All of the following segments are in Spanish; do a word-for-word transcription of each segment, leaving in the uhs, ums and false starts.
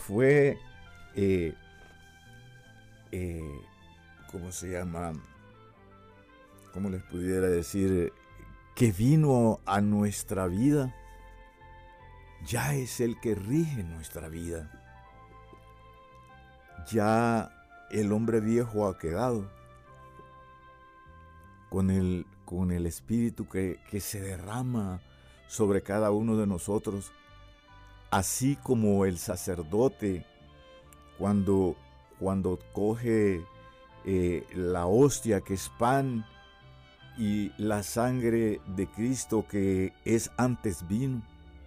fue, eh, eh, ¿cómo se llama? ¿Cómo les pudiera decir? Que vino a nuestra vida, ya es el que rige nuestra vida. Ya el hombre viejo ha quedado con el, con el espíritu que, que se derrama sobre cada uno de nosotros, así como el sacerdote cuando, cuando coge eh, la hostia que es pan y la sangre de Cristo que es antes vino,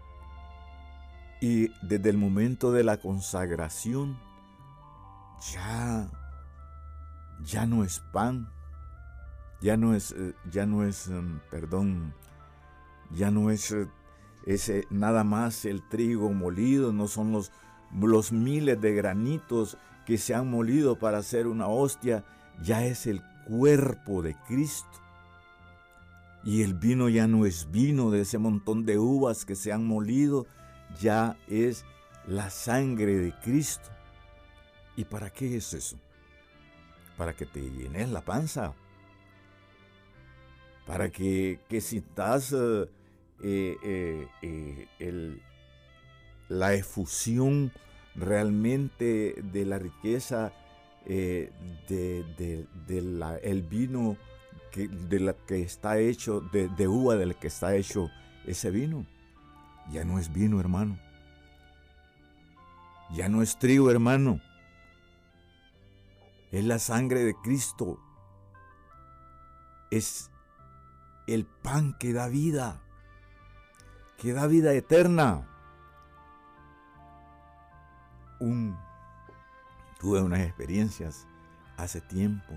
y desde el momento de la consagración ya, ya no es pan, ya no es, ya no es, perdón, ya no es ese, nada más el trigo molido, no son los, los miles de granitos que se han molido para hacer una hostia, ya es el cuerpo de Cristo. Y el vino ya no es vino de ese montón de uvas que se han molido, ya es la sangre de Cristo. ¿Y para qué es eso? Para que te llenes la panza. Para que, que sintas uh, eh, eh, eh, el, la efusión realmente de la riqueza eh, de, de, de la, el vino que, de la que está hecho, de, de uva del que está hecho ese vino. Ya no es vino, hermano. Ya no es trigo, hermano. Es la sangre de Cristo. Es el pan que da vida, que da vida eterna. Un, tuve unas experiencias hace tiempo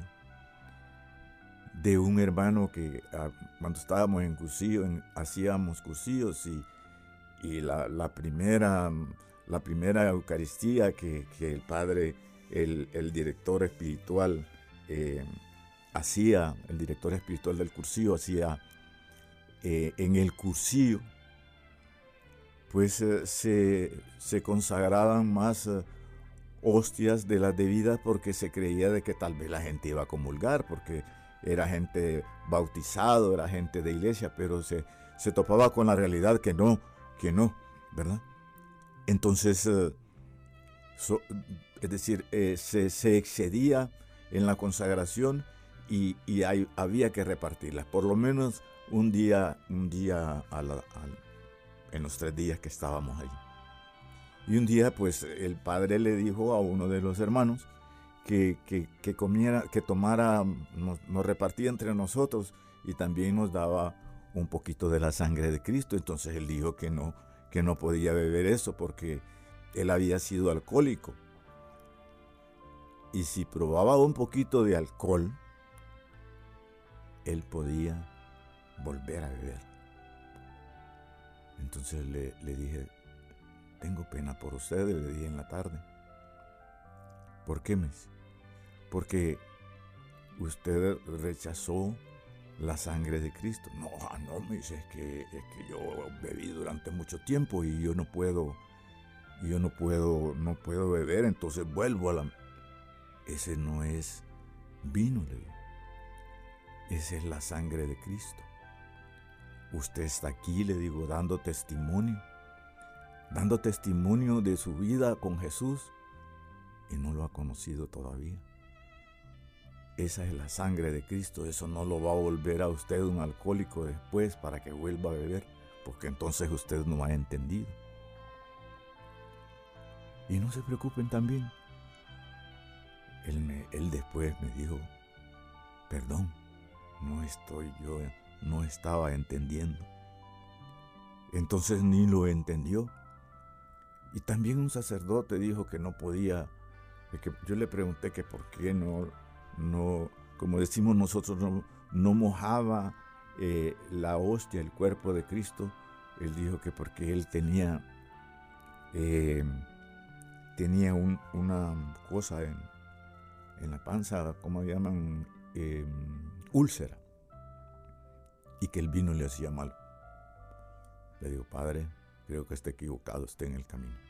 de un hermano que cuando estábamos en Cusillo, en, hacíamos Cusillos y, y la, la, primera, la primera Eucaristía que, que el padre, el, el director espiritual, eh, hacía, el director espiritual del Cursillo hacía eh, en el Cursillo, pues eh, se, se consagraban más eh, hostias de las debidas porque se creía de que tal vez la gente iba a comulgar, porque era gente bautizado, era gente de iglesia, pero se, se topaba con la realidad que no, que no, ¿verdad? Entonces, eh, so, es decir, eh, se, se excedía en la consagración y, y hay, había que repartirlas, por lo menos un día, un día a la, a, en los tres días que estábamos allí. Y un día, pues, el padre le dijo a uno de los hermanos que, que, que comiera, que tomara, nos, nos repartía entre nosotros y también nos daba un poquito de la sangre de Cristo. Entonces él dijo que no, que no podía beber eso porque él había sido alcohólico. Y si probaba un poquito de alcohol, él podía volver a beber. Entonces le, le dije, tengo pena por usted, le dije en la tarde. ¿Por qué, mes? Porque usted rechazó la sangre de Cristo. No, no, me dice, es que, es que yo bebí durante mucho tiempo y yo no puedo, yo no puedo, no puedo beber, entonces vuelvo a la... Ese no es vino, le digo. Esa es la sangre de Cristo. Usted está aquí, le digo, dando testimonio, dando testimonio de su vida con Jesús y no lo ha conocido todavía. Esa es la sangre de Cristo, eso no lo va a volver a usted un alcohólico después para que vuelva a beber, porque entonces usted no ha entendido. Y no se preocupen también. Él, me, él después me dijo, perdón, no estoy yo, no estaba entendiendo. Entonces ni lo entendió. Y también un sacerdote dijo que no podía, que yo le pregunté que por qué no, no como decimos nosotros, no, no mojaba eh, la hostia, el cuerpo de Cristo. Él dijo que porque él tenía, eh, tenía un, una cosa en, en la panza, ¿cómo llaman? Eh, úlcera. Y que el vino le hacía mal. Le digo, padre, creo que está equivocado, está en el camino.